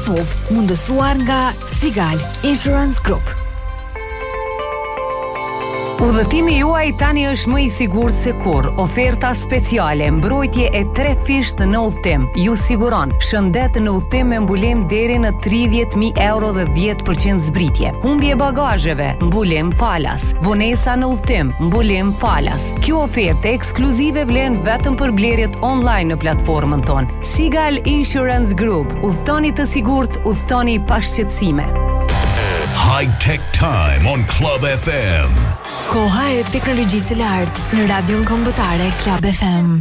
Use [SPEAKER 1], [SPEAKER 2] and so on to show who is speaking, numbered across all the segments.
[SPEAKER 1] Kosovë, mundësuar nga Sigal Insurance Group.
[SPEAKER 2] Udhëtimi juaj tani është më i sigurt se kurrë. Oferta speciale, mbrojtje e 3 fisht në udhëtim. Ju siguron shëndet në udhëtim me mbulim deri në 30.000 euro dhe 10% zbritje. Humbje bagazheve, mbulim falas. Vonesa në udhëtim, mbulim falas. Kjo ofertë ekskluzive vlen vetëm për blerjet online në platformën tonë. Sigal Insurance Group. Udhëtoni të sigurt, udhëtoni pa shqetësime.
[SPEAKER 3] High Tech Time on Club FM.
[SPEAKER 1] Koha e teknologjisë së lartë në radion kombëtare Club FM.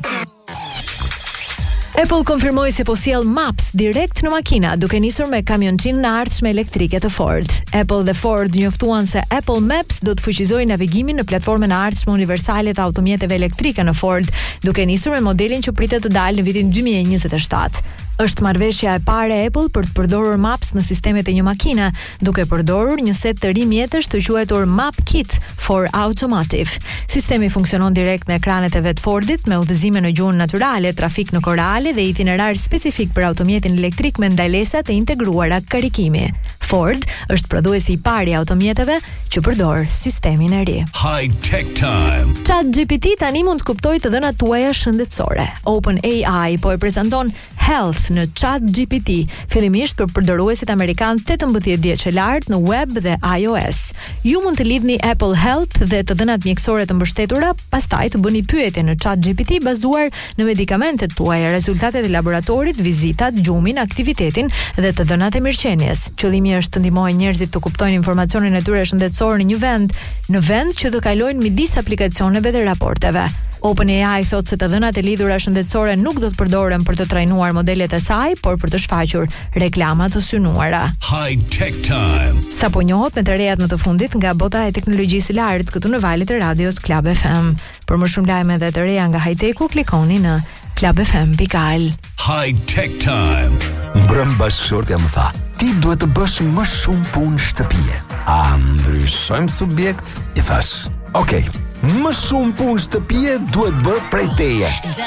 [SPEAKER 1] Apple konfirmoi se po sjell Maps direkt në makina, duke nisur me kamionçinë e ardhshme elektrike të Ford. Apple dhe Ford njoftuan se Apple Maps do të fuqizojë navigimin në platformën e ardhshme universale të automjeteve elektrike në Ford, duke nisur me modelin që pritet të dalë në vitin 2027. Është marrëveshja e parë e Apple për të përdorur Maps në sistemet e një makine, duke përdorur një set të ri mjetësh të quajtur Map Kit for Automotive. Sistemi funksionon direkt në ekranet e vet Fordit me udhëzime në gjuhën natyrale, trafik në korale dhe itinerar specifik për automjetin elektrik me ndalesa të integruara karikimi. Ford është prodhuesi i parë i automjeteve që përdor sistemin e ri.
[SPEAKER 3] High Tech Time.
[SPEAKER 1] ChatGPT tani mund të kuptojë të dhënat tuaja shëndetësore. OpenAI po e prezanton Health në ChatGPT, fillimisht për përdoruesit amerikan 18 vjeç e lartë në web dhe iOS. Ju mund të lidhni Apple Health dhe të dhënat mjekësore të mbështetura, pastaj të bëni pyetje në ChatGPT bazuar në medikamentet tuaja, rezultatet e laboratorit, vizitat, gjumin, aktivitetin dhe të dhënat e mirëqenies. Qëllimi është të ndihmojë njerëzit të kuptojnë informacionin e tyre shëndetësor në një vend që të kalojnë midis aplikacioneve dhe raporteve. OpenAI thotë se të dhënat e lidhura shëndetësore nuk do të përdoren për të trajnuar modelet e saj, por për të shfaqur reklama të synuara.
[SPEAKER 3] High Tech Time.
[SPEAKER 1] Sapo njohët me të rejat më të fundit nga bota e teknologjisë së lartë këtu në valët e radios Club FM. Për më shumë lajme dhe të reja nga high-techu, klikoni në clubfm.al.
[SPEAKER 3] High Tech Time.
[SPEAKER 4] Mbrëm bashkëshortja më tha, ti duhet të bësh më shumë punë shtëpie. A ndryshojmë subjekt? I thash, okej, më shumë punë shtëpie duhet bërë prej teje.